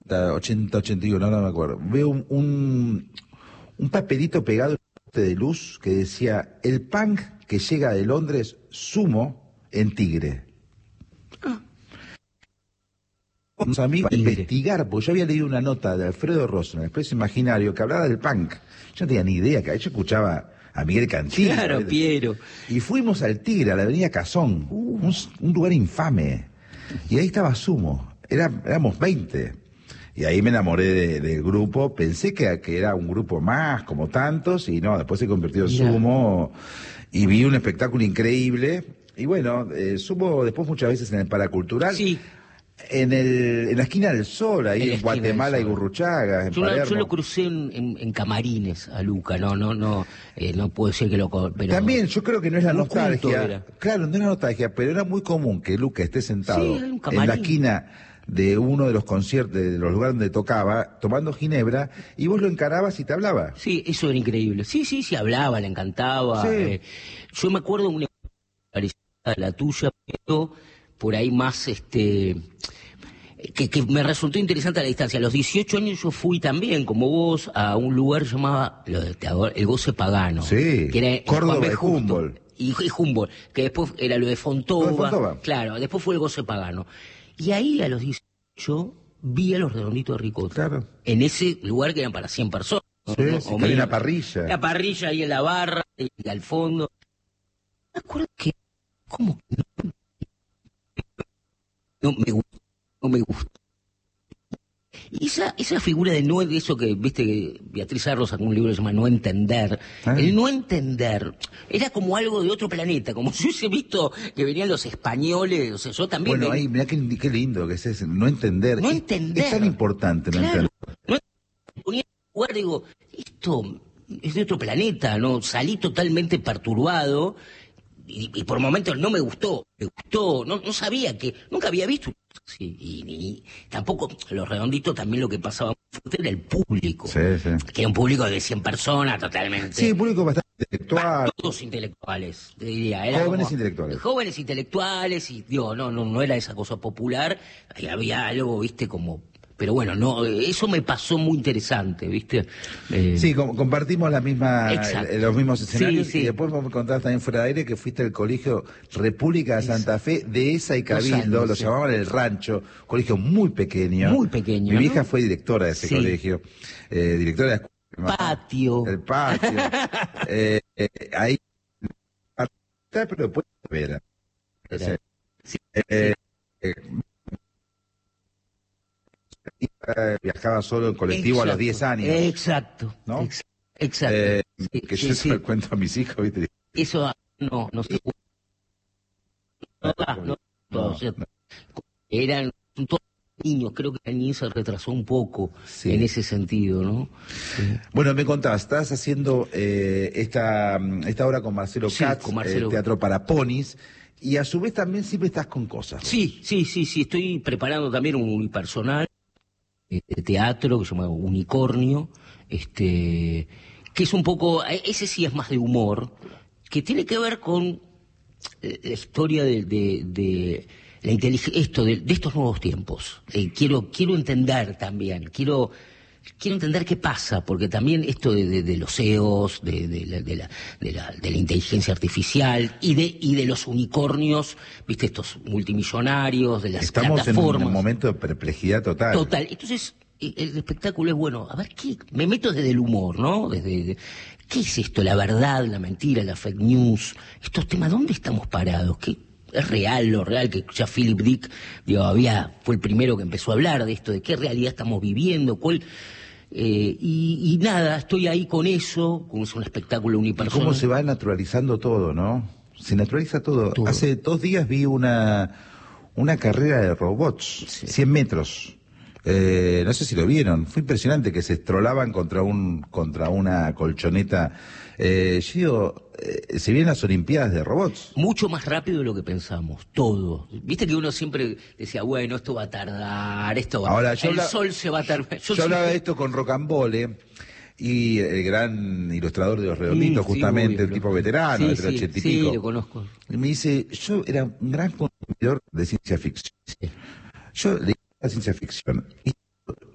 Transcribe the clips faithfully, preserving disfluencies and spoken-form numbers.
ochenta, ochenta y uno, no me acuerdo. Veo un, un, un papelito pegado en un poste de luz que decía, el punk que llega de Londres, sumo en Tigre. Ah. Con a mí a investigar, porque yo había leído una nota de Alfredo Rosso en el Expreso Imaginario que hablaba del punk. Yo no tenía ni idea, que yo escuchaba a Miguel Cantillo. Claro, ¿sabes? Piero. Y fuimos al Tigre, a la avenida Cazón, uh. un, un lugar infame. Y ahí estaba Sumo, Era, éramos veinte. Y ahí me enamoré de, del grupo, pensé que, que era un grupo más, como tantos, y no, después se convirtió en Mirá. Sumo, y vi un espectáculo increíble. Y bueno, eh, Sumo después muchas veces en el Paracultural. Sí. En, el, en la esquina del Sol, ahí En en, la esquina Guatemala y del Sol. Gurruchaga, en Yo, lo- Palermo. yo lo crucé en, en- en camarines a Luca, no, no, no, eh, no puedo decir que lo... co- Pero También, yo creo que no es la muy culto nostalgia. era. Claro, no es la nostalgia, pero era muy común que Luca esté sentado Sí, hay un en camarín. la esquina de uno de los conciertos, de los lugares donde tocaba, tomando ginebra, y vos lo encarabas y te hablaba. Sí, eso era increíble. Sí, sí, sí, hablaba, le encantaba. Sí. eh, yo me acuerdo de una parecida a la tuya, pero por ahí más, este... Que, que me resultó interesante a la distancia. A los dieciocho años yo fui también, como vos, a un lugar que se llamaba lo de- el Goce Pagano. Sí, Que era en Córdoba Juan B. y Justo. Humboldt. Y, y Humboldt, que después era lo de Fontova. Lo de Fontova. Claro, después fue el Goce Pagano. Y ahí a los dieciocho vi a los Redonditos de Ricota. Claro. En ese lugar que eran para cien personas. Sí, ¿no? sí, O que había menos. una parrilla. La parrilla ahí en la barra, y al fondo. Me acuerdo que... ¿Cómo que no? No me gustó. No me gustó. Y esa, esa figura de no, de eso que, viste, que Beatriz Arro sacó un libro que se llama No Entender. Ah. El no entender era como algo de otro planeta, como si hubiese visto que venían los españoles, o sea, yo también... Bueno, me- ahí, mirá qué, qué lindo que es ese, no entender. No Es- entender. Es tan importante no Claro. entender. No me ponía en lugar, digo, esto es de otro planeta, ¿no? Salí totalmente perturbado y, y por momentos no me gustó, me gustó, no, no sabía que, nunca había visto una cosa así, y, ni tampoco, los Redonditos también lo que pasaba fuerte era el público, Sí, sí. que era un público de cien personas totalmente. Sí, público bastante intelectual. Todos intelectuales, te diría. Era Jóvenes como- intelectuales. Jóvenes intelectuales, y digo, no, no, no era esa cosa popular, ahí había algo, viste, como... Pero bueno, no, eso me pasó muy interesante, viste. Eh, Sí, com- compartimos la misma, Exacto. eh, los mismos escenarios. Sí, sí. Y después vos me contaste también fuera de aire que fuiste al colegio República de Santa Fe, de esa y Dos Cabildo, años, lo sí. llamaban el rancho, colegio muy pequeño. Muy pequeño, Mi vieja ¿no? fue directora de ese Sí. colegio, eh, directora de la escuela. Patio. El patio. eh, eh, ahí, pero después era. O sea, Sí, eh, eh, eh, viajaba solo en colectivo a los exacto, diez años. Exacto. ¿no? ex- Exacto. Eh, Sí, que sí, yo sí. se lo cuento a mis hijos, ¿viste? Eso no, no se puede. No da, no, No, o sea, eran todos niños, creo que la niñez se retrasó un poco Sí. en ese sentido, ¿no? Sí. Bueno, me contabas, estás haciendo eh, esta, esta obra con Marcelo Sí, Katz, con Marcelo. eh, Teatro para Ponis, y a su vez también siempre estás con cosas. Sí, sí, sí, sí, estoy preparando también un unipersonal eh, de teatro que se llama Unicornio, este, que es un poco, eh, ese sí es más de humor, que tiene que ver con eh, la historia de, de, de la inteligencia, esto, de, de estos nuevos tiempos. Eh, quiero, quiero entender también, quiero, quiero entender qué pasa, porque también esto de, de, de los E O S, de, de, la, de, la, de, la, de la inteligencia artificial y de, y de los unicornios, viste, estos multimillonarios, de las Estamos en plataformas. un momento de perplejidad total. Total. Entonces, eh, el espectáculo es bueno. A ver, ¿qué? Me meto desde el humor, ¿no? Desde, de- ¿qué es esto? La verdad, la mentira, la fake news. Estos temas, ¿dónde estamos parados? ¿Qué es real, lo real? Que ya Philip Dick, digo, había, fue el primero que empezó a hablar de esto, de qué realidad estamos viviendo, cuál... eh, y, y nada, estoy ahí con eso, como es un espectáculo Y unipersonal. cómo se va naturalizando todo, ¿no? Se naturaliza todo. Todo. Hace dos días vi una, una carrera de robots, Sí. cien metros. Eh, no sé si lo vieron, fue impresionante que se estrolaban contra un contra una colchoneta. Eh, yo digo, eh, se vienen las Olimpiadas de robots. Mucho más rápido de lo que pensamos, todo. Viste que uno siempre decía, bueno, esto va a tardar, esto va Ahora, yo el habla- sol se va a tardar. Yo, hablaba de esto con Rocambole y el gran ilustrador de Los Redonditos, Mm, sí, justamente, obvio, el tipo lo- veterano, sí, del sí, ochenta y sí, pico. lo conozco. Y me dice, yo era un gran consumidor de ciencia ficción. Sí. Yo leía la ciencia ficción y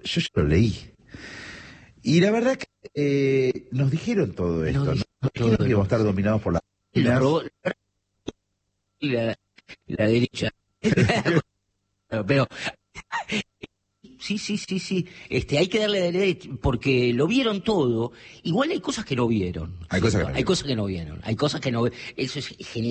yo ya lo leí. Y la verdad que eh, nos dijeron todo esto, Nos ¿no? dijeron Nos dijeron todo, que íbamos a estar sí. dominados por la... Lo robó la, la derecha. Pero sí, sí, sí, sí. Este, hay que darle de derecha, porque lo vieron todo. Igual hay cosas que no vieron. Hay cosas que no Hay vieron. cosas que no vieron. Hay cosas que no. Eso es genial.